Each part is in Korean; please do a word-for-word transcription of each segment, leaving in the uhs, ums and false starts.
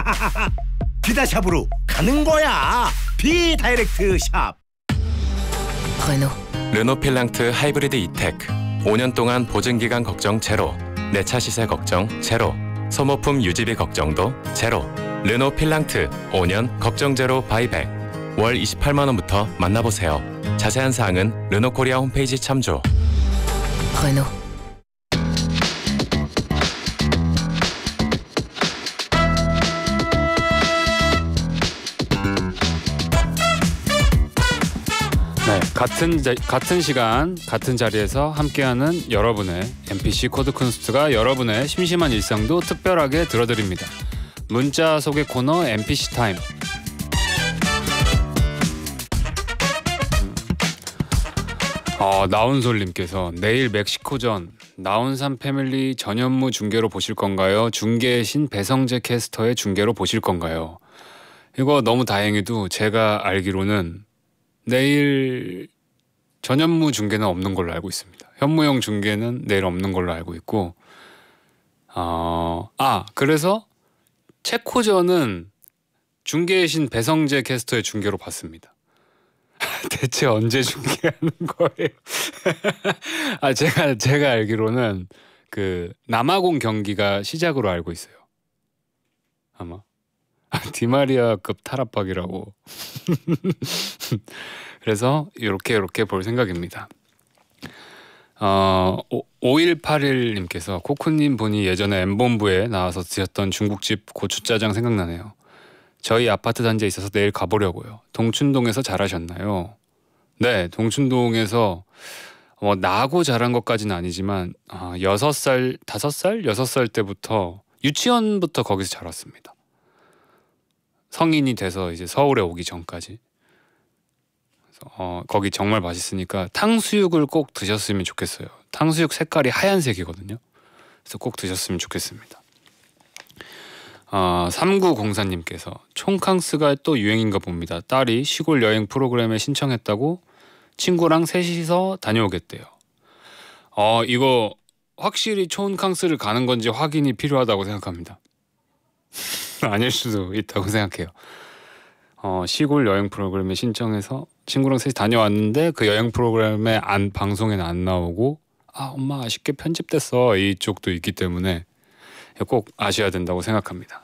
비다샵으로 가는 거야. 비다이렉트 샵. 르노 르노 필랑트 하이브리드 이테크. 오 년 동안 보증기간 걱정 제로. 내 차 시세 걱정 제로. 소모품 유지비 걱정도 제로. 르노 필랑트 오 년 걱정 제로 바이백. 월 이십팔만 원부터 만나보세요. 자세한 사항은 르노 코리아 홈페이지 참조. 르노 네, 같은 자, 같은 시간 같은 자리에서 함께하는 여러분의 엠피씨 코드 쿤스트가 여러분의 심심한 일상도 특별하게 들어드립니다. 문자 소개 코너 엠피씨 타임. 어, 나운솔님께서 내일 멕시코전 나운산 패밀리 전현무 중계로 보실 건가요? 중계의 신 배성재 캐스터의 중계로 보실 건가요? 이거 너무 다행히도 제가 알기로는 내일 전현무 중계는 없는 걸로 알고 있습니다. 현무용 중계는 내일 없는 걸로 알고 있고 어, 아 그래서 체코전은 중계의 신 배성재 캐스터의 중계로 봤습니다. 대체 언제 중계하는 거예요? 아 제가 제가 알기로는 그 남아공 경기가 시작으로 알고 있어요. 아마 아, 디마리아급 탈압박이라고. 그래서 이렇게 이렇게 볼 생각입니다. 어, 오일팔일님께서 코코님 분이 예전에 엠본부에 나와서 드셨던 중국집 고추짜장 생각나네요. 저희 아파트 단지에 있어서 내일 가보려고요. 동춘동에서 자라셨나요? 네, 동춘동에서 뭐 나고 자란 것까지는 아니지만 아, 여섯 살, 다섯 살, 여섯 살 때부터 유치원부터 거기서 자랐습니다. 성인이 돼서 이제 서울에 오기 전까지. 그래서 어, 거기 정말 맛있으니까 탕수육을 꼭 드셨으면 좋겠어요. 탕수육 색깔이 하얀색이거든요. 그래서 꼭 드셨으면 좋겠습니다. 어, 삼구공사님께서 촌캉스가 또 유행인가 봅니다. 딸이 시골 여행 프로그램에 신청했다고 친구랑 셋이서 다녀오겠대요. 어, 이거 확실히 촌캉스를 가는 건지 확인이 필요하다고 생각합니다. 아닐 수도 있다고 생각해요. 어, 시골 여행 프로그램에 신청해서 친구랑 셋이 다녀왔는데 그 여행 프로그램에 안 방송에는 안 나오고 아 엄마 아쉽게 편집됐어 이쪽도 있기 때문에 꼭 아셔야 된다고 생각합니다.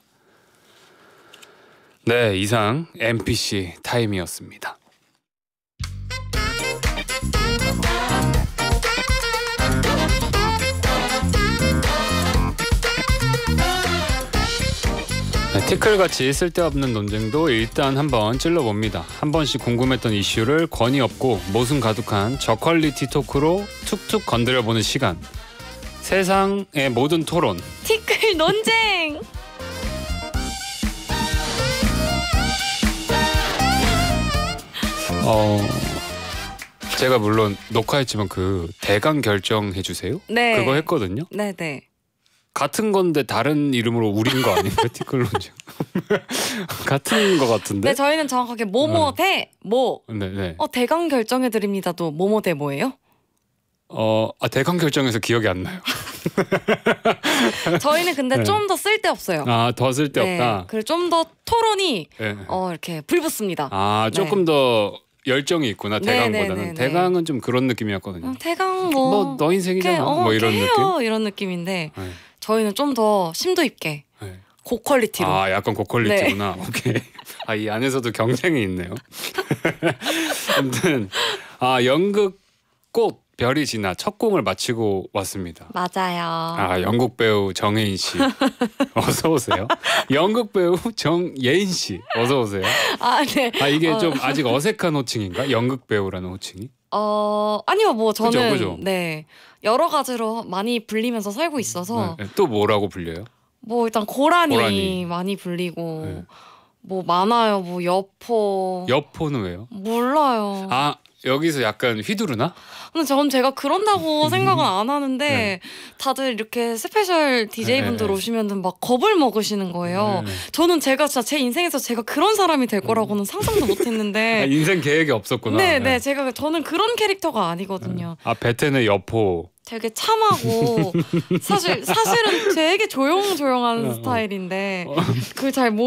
네, 이상 엠피씨 타임이었습니다. 네, 티끌같이 쓸데없는 논쟁도 일단 한번 찔러봅니다. 한 번씩 궁금했던 이슈를 권위 없고 모순 가득한 저퀄리티 토크로 툭툭 건드려보는 시간. 세상의 모든 토론 티끌 논쟁. 어 제가 물론 녹화했지만 그 대강 결정해 주세요. 네. 그거 했거든요. 네네. 같은 건데 다른 이름으로 우린 거 아닌가요? 티끌 논쟁. 같은 거 같은데. 네, 저희는 정확하게 뭐뭐 대 뭐. 네네. 어 대강 결정해 드립니다도 뭐뭐 대 뭐예요? 어, 아, 대강 결정해서 기억이 안 나요. 저희는 근데 네. 좀 더 쓸데없어요. 아, 더 쓸데없다. 네, 그리고 좀 더 토론이 네. 어 이렇게 불붙습니다. 아, 조금 네. 더 열정이 있구나. 대강보다는. 네, 네, 네, 대강은 좀 그런 느낌이었거든요. 어, 대강 뭐, 뭐 너 인생이잖아. 어, 뭐 이런 해요, 느낌. 이런 느낌인데 네. 저희는 좀 더 심도 있게 네. 고퀄리티로. 아, 약간 고퀄리티구나. 네. 오케이. 아, 이 안에서도 경쟁이 있네요. 아무튼 아, 연극 꽃 별이 지나 첫 공을 마치고 왔습니다. 맞아요. 아, 연극 배우 정혜인 씨 어서 오세요. 연극 배우 정예인 씨 어서 오세요. 아, 네. 아, 이게 어. 좀 아직 어색한 호칭인가? 연극 배우라는 호칭이? 어 아니요, 뭐 저는 그죠, 그죠? 네 여러 가지로 많이 불리면서 살고 있어서 네, 네. 또 뭐라고 불려요? 뭐 일단 고라니, 고라니. 많이 불리고 네. 뭐 많아요. 뭐 여포. 여포는 왜요? 몰라요. 아, 여기서 약간 휘두르나? 근데 전 제가 그런다고 생각은 안 하는데 네. 다들 이렇게 스페셜 디제이분들 네, 네. 오시면은 막 겁을 먹으시는 거예요. 네. 저는 제가 진짜 제 인생에서 제가 그런 사람이 될 거라고는 상상도 못 아, 했는데. 인생 계획이 없었구나. 네, 네, 제가 저는 그런 캐릭터가 아니거든요. 아, 베텐의 여포. 되게 참하고 사실 사실은 되게 조용조용한 어, 어. 스타일인데 그걸 잘